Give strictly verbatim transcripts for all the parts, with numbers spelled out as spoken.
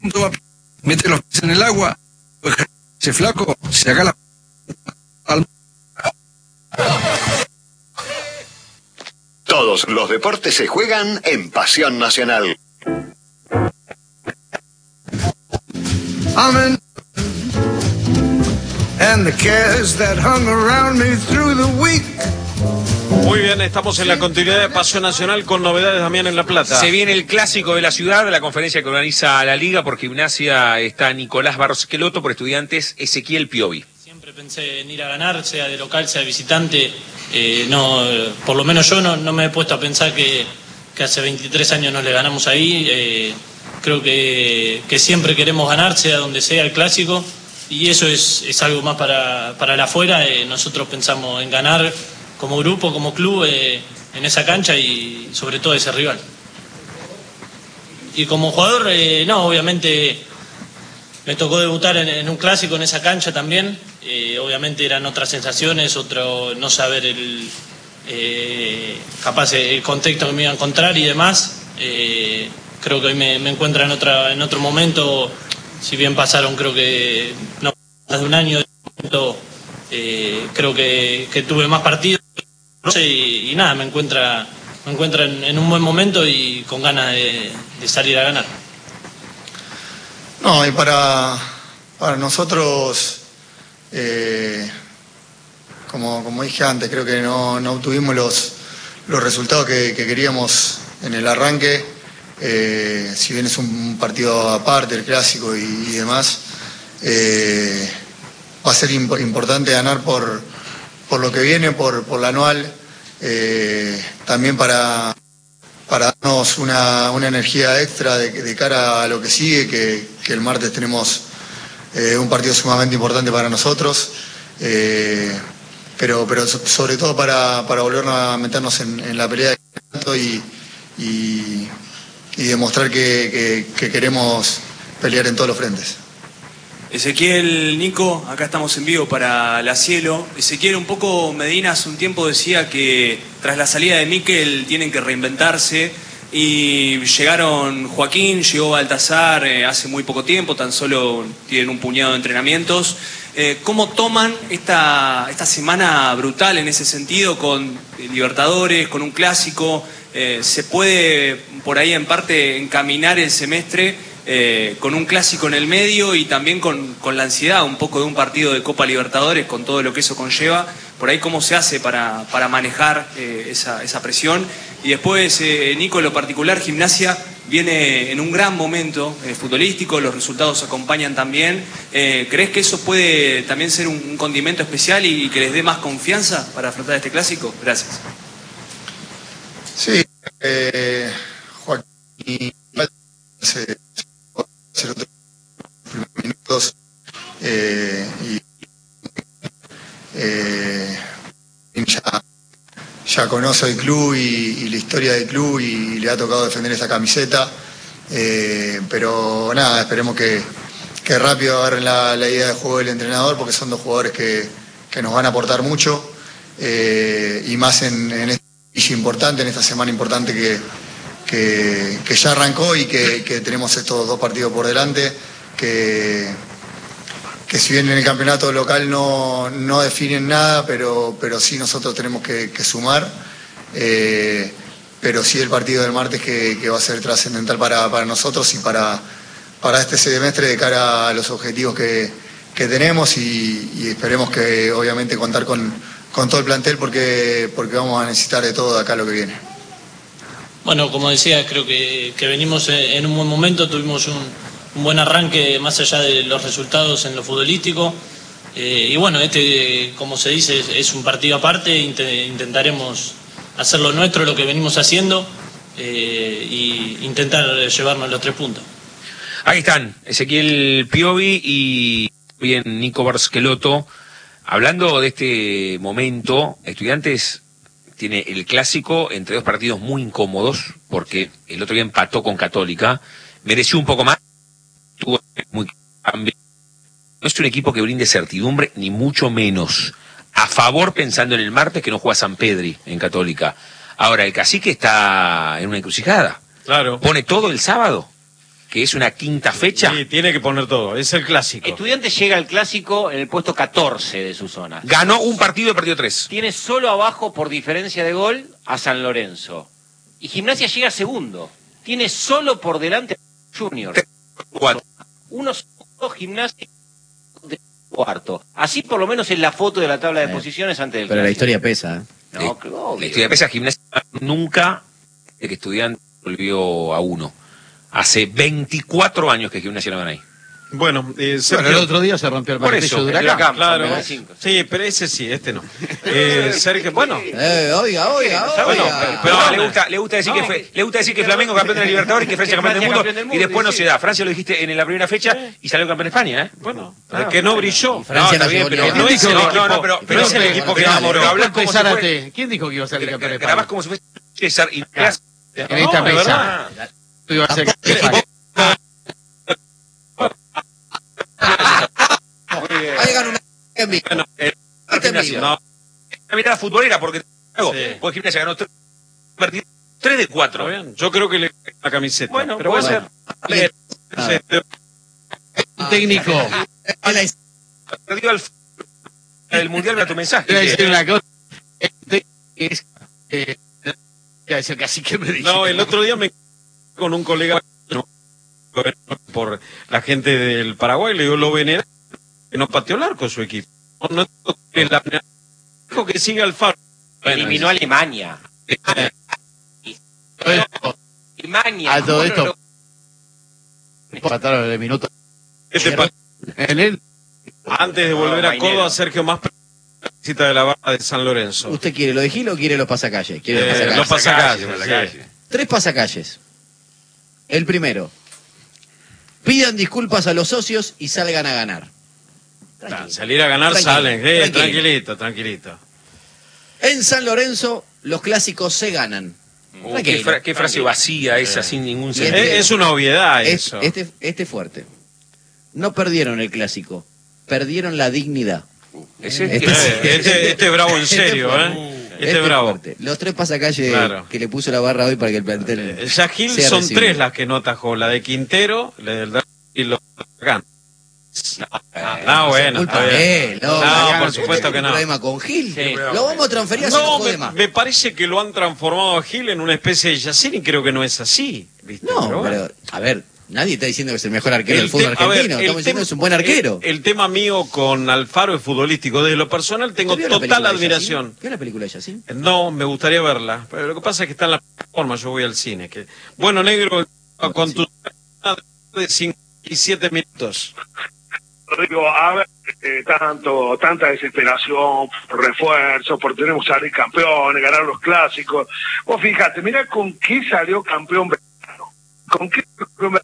mete los pies en el agua, ese flaco, se haga la... Todos los deportes se juegan en Pasión Nacional. Amen. And the cares that hung around me through the week. Muy bien, estamos en la continuidad de Pasión Nacional con novedades también en La Plata. Se viene el clásico de la ciudad, la conferencia que organiza la Liga. Por Gimnasia está Nicolás Barros Queloto, por Estudiantes Ezequiel Piovi. Siempre pensé en ir a ganar, sea de local, sea de visitante. Eh, no, por lo menos yo no, no me he puesto a pensar que, que hace veintitrés años no le ganamos ahí. Eh, creo que, que siempre queremos ganar, sea donde sea el clásico. Y eso es, es algo más para, para la afuera. Eh, nosotros pensamos en ganar como grupo, como club, eh, en esa cancha y sobre todo ese rival. Y como jugador, eh, no, obviamente me tocó debutar en, en un clásico en esa cancha también. Eh, obviamente eran otras sensaciones, otro no saber el eh, capaz el contexto que me iba a encontrar y demás. Eh, creo que hoy me, me encuentro en, otra, en otro momento, si bien pasaron creo que no más de un año, eh, creo que, que tuve más partidos. Y, y nada, me encuentra, me encuentra en, en un buen momento y con ganas de, de salir a ganar. No, y para, para nosotros, eh, como, como dije antes, creo que no, no obtuvimos los, los resultados que, que queríamos en el arranque. Eh, si bien es un partido aparte, el clásico y, y demás, eh, va a ser imp- importante ganar por... por lo que viene, por, por la anual, eh, también para, para darnos una, una energía extra de, de cara a lo que sigue, que, que el martes tenemos eh, un partido sumamente importante para nosotros, eh, pero, pero sobre todo para, para volver a meternos en, en la pelea de campeonato y, y, y demostrar que, que, que queremos pelear en todos los frentes. Ezequiel, Nico, acá estamos en vivo para La Cielo. Ezequiel, un poco Medina hace un tiempo decía que tras la salida de Mikel tienen que reinventarse y llegaron Joaquín, llegó Baltasar eh, hace muy poco tiempo, tan solo tienen un puñado de entrenamientos. Eh, ¿Cómo toman esta, esta semana brutal en ese sentido con Libertadores, con un clásico? Eh, ¿Se puede por ahí en parte encaminar el semestre Eh, con un clásico en el medio y también con, con la ansiedad un poco de un partido de Copa Libertadores, con todo lo que eso conlleva? Por ahí, ¿cómo se hace para, para manejar eh, esa, esa presión? Y después, eh, Nico, en lo particular, Gimnasia viene en un gran momento eh, futbolístico, los resultados acompañan también. Eh, ¿Crees que eso puede también ser un, un condimento especial y, y que les dé más confianza para afrontar este clásico? Gracias. Sí, eh, Joaquín... Se... hacer otros minutos eh, y eh, ya, ya conoce el club y, y la historia del club y le ha tocado defender esa camiseta, eh, pero nada, esperemos que, que rápido agarren la, la idea de juego del entrenador, porque son dos jugadores que, que nos van a aportar mucho, eh, y más en, en este inicio importante, en esta semana importante que Que, que ya arrancó y que, que tenemos estos dos partidos por delante, que, que si bien en el campeonato local no, no definen nada, pero, pero sí nosotros tenemos que, que sumar, eh, pero sí el partido del martes que, que va a ser trascendental para, para nosotros y para, para este semestre de cara a los objetivos que, que tenemos y, y esperemos que obviamente contar con, con todo el plantel porque, porque vamos a necesitar de todo de acá lo que viene. Bueno, como decía, creo que, que venimos en un buen momento, tuvimos un, un buen arranque más allá de los resultados en lo futbolístico. Eh, y bueno, este, como se dice, es, es un partido aparte, int intentaremos hacer lo nuestro, lo que venimos haciendo, eh, y intentar llevarnos los tres puntos. Ahí están, Ezequiel Piovi y bien Nico Barros Queloto, hablando de este momento. Estudiantes tiene el clásico entre dos partidos muy incómodos, porque el otro día empató con Católica, mereció un poco más, tuvo muy cambio. No es un equipo que brinde certidumbre, ni mucho menos. A favor, pensando en el martes, que no juega San Pedri en Católica. Ahora, el Cacique está en una encrucijada. Claro. Pone todo el sábado. que es una quinta fecha. Sí, tiene que poner todo, es el clásico. Estudiantes llega al clásico en el puesto catorce de su zona. Ganó un partido y perdió tres. Tiene solo abajo por diferencia de gol a San Lorenzo. Y Gimnasia llega segundo. Tiene solo por delante a Junior. Cuatro. Uno solo Gimnasia de cuarto. Así por lo menos es la foto de la tabla de Eh, posiciones antes del Pero la clásico. historia pesa. ¿eh? No, que obvio. La historia pesa. Gimnasia nunca de que Estudiantes volvió a uno. Hace veinticuatro años que Gimnasia no gana ahí. Bueno, eh, Sergio, Bueno, el otro día se rompió el Por martillo eso, de el Huracán. Huracán. claro. Son veinticinco. Sí, pero ese sí, este no. Eh, Sergio, bueno, Eh, oiga, oiga, Bueno, oiga. Pero Perdona. le gusta, le gusta decir No, que fue- que- le gusta decir que Flamengo es campeón de la Libertadores y que Francia que es campeón del Francia mundo, campeón del y mundo, después no sí. se da. Francia lo dijiste en la primera fecha y salió campeón de España, ¿eh? bueno, Ah, que no brilló. Y Francia está no bien, se pero volvió. no ¿Quién es dijo el que- equipo, no, no, pero, pero no es es el el equipo que equipo enamoró. que Hablas como si Zárate. fuese, ¿Quién dijo que iba a salir campeón de grabás España? como si fuese César y En esta No, de mesa. Iba a ser campeón de España. Ahí gana una en vivo. Bueno, eh, Este en Gimnasia. vivo. no, una mirada futbolera porque luego, Sí. porque Gimnasia ganó tres partidos, tres de está cuatro. bien. Yo creo que le la camiseta. Bueno, pero puede bueno. ser. Eh, sí, Un técnico. Es la historia. Perdió al el mundial para tu mensaje. Te voy a decir una cosa. Este es. Eh, ya decía casi que me dice. No, el otro día me con un colega por la gente del Paraguay, le digo, lo venera, que no pateó el arco su equipo. No, no es la dijo que siga al faro. Eliminó a Alemania. Alemania. A todo ¿Cómo esto. no Empataron en el minuto. ¿Qué te pasa? En el. Antes de volver a Mainero. Córdoba, Sergio más visita de la barra de San Lorenzo. ¿Usted quiere lo de Gil o quiere los pasacalles? ¿Quiere los Eh, pasacalles? los pasacalles, Pasacalles, sí. Tres pasacalles. El primero. Pidan disculpas a los socios y salgan a ganar. Ah, salir a ganar Tranquilo, salen. Eh, tranquilo. tranquilito, tranquilito. En San Lorenzo, los clásicos se ganan. Uh, Tranquilo, qué, fra- qué frase tranquilo. vacía esa, sin ningún Bien, sentido. Es, es una obviedad Es- eso. Este, este fuerte. No perdieron el clásico, perdieron la dignidad. Ese- Este que- sí. Eh, este, este es bravo en serio, fuerte. ¿eh? Este, es bravo. fuerte. Los tres pasacalles Claro. que le puso la barra hoy para que el plantel. Eh, Ya Gil sea son recibido. tres las que no atajó, la de Quintero, la del y los acá. Ah, bueno, Culpa está bien. de él, No, Mariano, por ¿usted supuesto tiene que un no. problema con Gil? Sí. Lo vamos a transferir a su No, no me, me parece que lo han transformado a Gil en una especie de Yacine y creo que no es así. ¿viste? No, Pero bueno. pero, a ver, nadie está diciendo que es el mejor arquero del El fútbol te- a ver, argentino. el Estamos diciendo tema- que es un buen arquero. El, el tema mío con Alfaro es futbolístico. Desde lo personal tengo ¿Usted vio la total película de admiración. Yacine? ¿Vio la película de Yacine? No, me gustaría verla. Pero lo que pasa es que está en la plataforma, yo voy al cine. Que... Bueno, negro, con sí. tu de cincuenta y siete minutos. Digo, a ver, eh, tanto, tanta desesperación, por refuerzo, por tenemos que salir campeones, ganar los clásicos. Vos fíjate, mirá con qué salió campeón Belgrano. Con qué campeón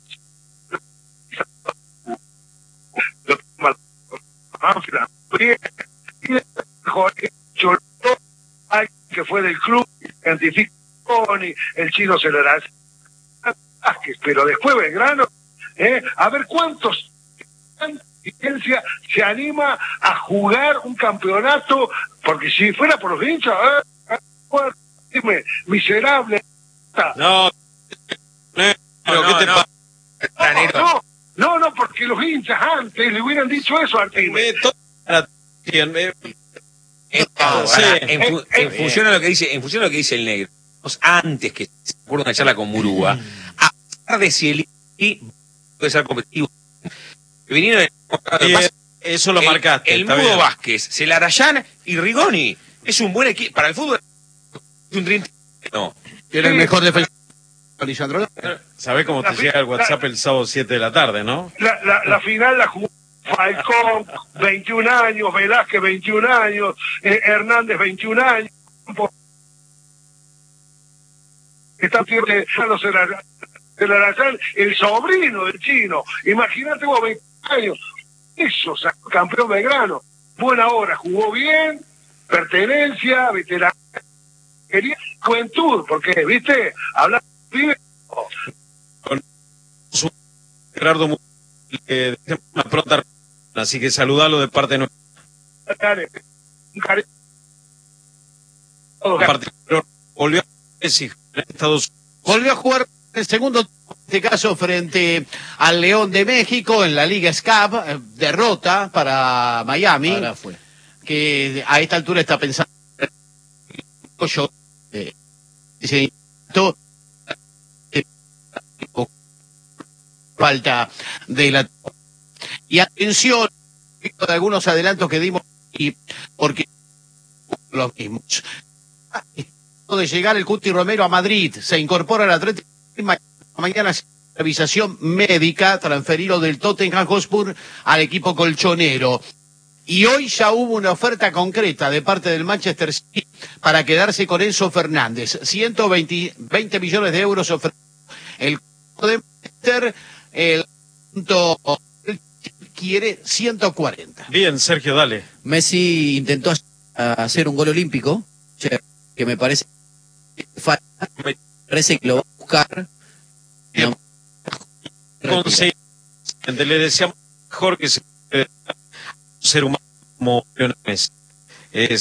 Belgrano. Que fue del club, identificó el chino se lo hará. Pero después Belgrano, ¿eh? A ver cuántos dirigencia se anima a jugar un campeonato, porque si fuera por los hinchas, eh, miserable. No, negro, No, ¿qué te no. pasa? No, no, no, no, porque los hinchas antes le hubieran dicho eso a Artime. Me to- la- eh, Ahora, Sí. en, fu- en función a lo que dice, en función a lo que dice el negro, antes que se acuerda una charla con Murúa, a pesar de si el I puede ser competitivo, vinieron y, eh, eso lo el, marcaste. el está Mudo bien. Vázquez, Celarayán y Rigoni. Es un buen equipo para el fútbol. Un dream team. No. Era el Sí. mejor defensor. Lisandro López. ¿Sabés cómo te La- llega el WhatsApp el sábado siete de la tarde, no? La, la, la final la jugó Falcón, veintiún años, Velázquez, veintiún años, eh, Hernández, veintiún años. Está de el sobrino del chino. Imagínate vos, veinte años. Eso, sacó campeón Belgrano. Buena hora, jugó bien, pertenencia, veteranía, quería juventud, porque, viste, hablar pibe. Gerardo Mu- eh, una pronta, así que saludalo de parte de nuestra parte. Volvió a Messi en Estados Unidos. Volvió a jugar el segundo este caso frente al León de México en la Liga S C A P, eh, derrota para Miami, Ahora fue. que a esta altura está pensando yo, eh, ese intento, eh, falta de la y atención de algunos adelantos que dimos y porque los mismos de llegar el Cuti Romero a Madrid, se incorpora al Atlético mañana revisación médica, transferido del Tottenham Hotspur al equipo colchonero. Y hoy ya hubo una oferta concreta de parte del Manchester City para quedarse con Enzo Fernández. ciento veinte millones de euros ofrecido el de Manchester, el punto quiere ciento cuarenta. Bien, Sergio, dale. Messi intentó hacer un gol olímpico, que me parece falta, me parece que lo va a buscar. No. Conseguir, le deseamos mejor que se ser humano como Lionel Messi. Es